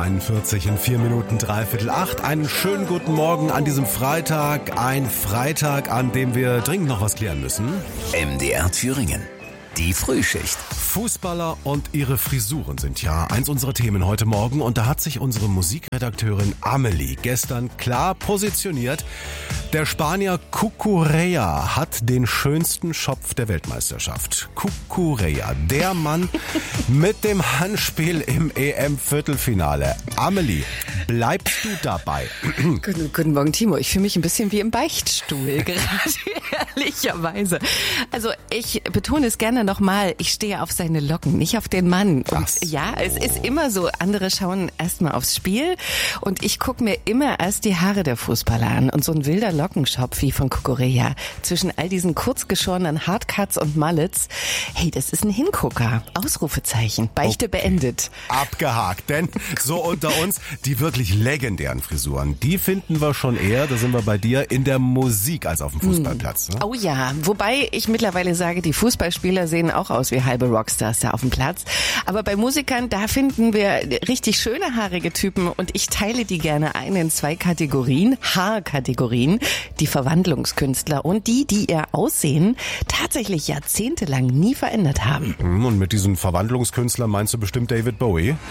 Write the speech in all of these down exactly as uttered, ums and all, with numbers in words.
einundvierzig in vier Minuten dreiviertel acht. Einen schönen guten Morgen an diesem Freitag. Ein Freitag, an dem wir dringend noch was klären müssen. M D R Thüringen. Die Frühschicht. Fußballer und ihre Frisuren sind ja eins unserer Themen heute Morgen. Und da hat sich unsere Musikredakteurin Amelie gestern klar positioniert. Der Spanier Cucurella hat den schönsten Schopf der Weltmeisterschaft. Cucurella, der Mann mit dem Handspiel im E M-Viertelfinale. Amelie, bleibst du dabei? Guten, guten Morgen, Timo. Ich fühle mich ein bisschen wie im Beichtstuhl gerade, ehrlicherweise. Also ich betone es gerne nochmal, ich stehe auf seine Locken, nicht auf den Mann. Und Was? ja, es ist immer so, andere schauen erstmal aufs Spiel und ich gucke mir immer erst die Haare der Fußballer an. Und so ein wilder Lockenschopf wie von Cucurella zwischen all diesen kurzgeschorenen Hardcuts und Mullets, hey, das ist ein Hingucker. Ausrufezeichen. Beichte Okay. beendet. Abgehakt, denn so unter uns, die wirklich legendären Frisuren, die finden wir schon eher, da sind wir bei dir, in der Musik als auf dem Fußballplatz. Ne? Oh ja, wobei ich mittlerweile sage, die Fußballspieler sehen auch aus wie halbe Rockstars da auf dem Platz. Aber bei Musikern, da finden wir richtig schöne haarige Typen und ich teile die gerne ein in zwei Kategorien, Haarkategorien, die Verwandlungskünstler und die, die ihr Aussehen tatsächlich jahrzehntelang nie verändert haben. Und mit diesen Verwandlungskünstlern meinst du bestimmt David Bowie? Hm.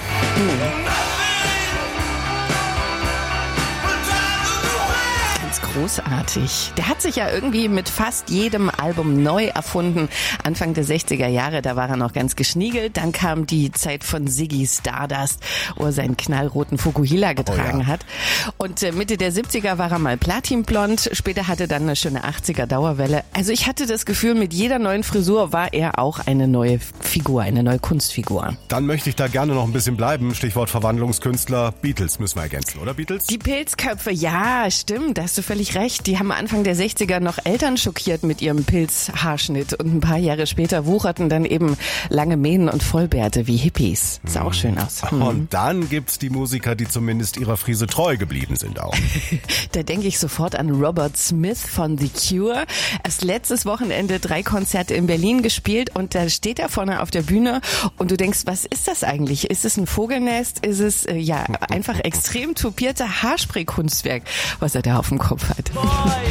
Großartig. Der hat sich ja irgendwie mit fast jedem Album neu erfunden. Anfang der sechziger Jahre, da war er noch ganz geschniegelt. Dann kam die Zeit von Ziggy Stardust, wo er seinen knallroten Fukuhila getragen oh ja. hat. Und Mitte der siebziger war er mal platinblond. Später hatte dann eine schöne achtziger Dauerwelle. Also ich hatte das Gefühl, mit jeder neuen Frisur war er auch eine neue Figur, eine neue Kunstfigur. Dann möchte ich da gerne noch ein bisschen bleiben. Stichwort Verwandlungskünstler. Beatles müssen wir ergänzen, oder Beatles? Die Pilzköpfe, ja, stimmt, da hast du völlig recht. Die haben Anfang der sechziger noch Eltern schockiert mit ihrem Pilzhaarschnitt und ein paar Jahre später wucherten dann eben lange Mähnen und Vollbärte wie Hippies. Sah auch schön aus. Hm. Und dann gibt's die Musiker, die zumindest ihrer Frise treu geblieben sind auch. Da denke ich sofort an Robert Smith von The Cure. Erst letztes Wochenende drei Konzerte in Berlin gespielt und da steht er vorne auf der Bühne und du denkst, was ist das eigentlich? Ist es ein Vogelnest? Ist es äh, ja einfach extrem tupierte Haarspray-Kunstwerk, was er da auf dem Kopf hat? Boys,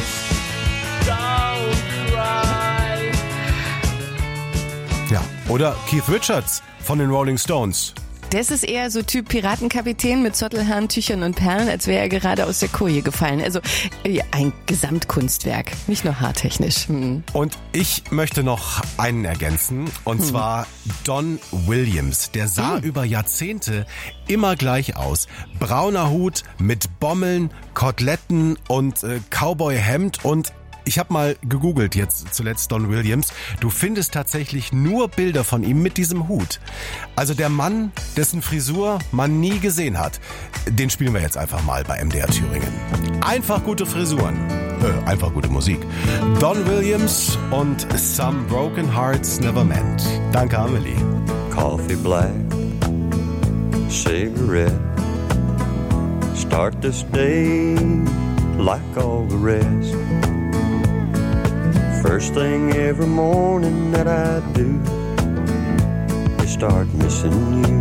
don't cry. Ja. Oder Keith Richards von den Rolling Stones. Das ist eher so Typ Piratenkapitän mit Zottelhaaren, Tüchern und Perlen, als wäre er gerade aus der Koje gefallen. Also ja, ein Gesamtkunstwerk, nicht nur haartechnisch. Hm. Und ich möchte noch einen ergänzen, und hm. zwar Don Williams. Der sah hm. über Jahrzehnte immer gleich aus. Brauner Hut mit Bommeln, Koteletten und äh, Cowboy-Hemd und ich habe mal gegoogelt jetzt zuletzt Don Williams. Du findest tatsächlich nur Bilder von ihm mit diesem Hut. Also der Mann, dessen Frisur man nie gesehen hat. Den spielen wir jetzt einfach mal bei M D R Thüringen. Einfach gute Frisuren. Äh, einfach gute Musik. Don Williams und Some Broken Hearts Never Meant. Danke, Amelie. Coffee black, cigarette. Start this day like all the rest. First thing every morning that I do is start missing you.